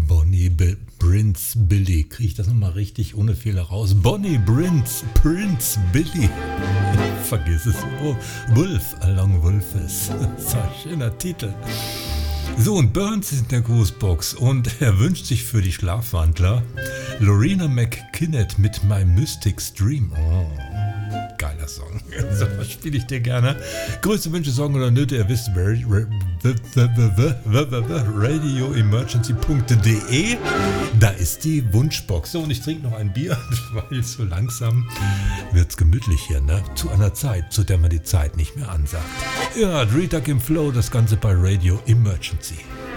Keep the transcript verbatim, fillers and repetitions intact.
Bonnie B- Prince Billy. Kriege ich das nochmal richtig ohne Fehler raus? Bonnie Prince, Prince Billy. Vergiss es. Oh, Wolf Along Wolfes. Das ist ein schöner Titel. So, und Burns ist in der Grußbox und er wünscht sich für die Schlafwandler Lorena McKinnon mit My Mystic Stream. Oh, geiler Song. So, was spiele ich dir gerne? Größte Wünsche, Sorgen oder Nöte, ihr wisst, radio emergency punkt de. Da ist die Wunschbox. So, und ich trinke noch ein Bier, weil so langsam wird's gemütlich hier, ne? Zu einer Zeit, zu der man die Zeit nicht mehr ansagt. Ja, Rita im Flow, das Ganze bei Radio Emergency.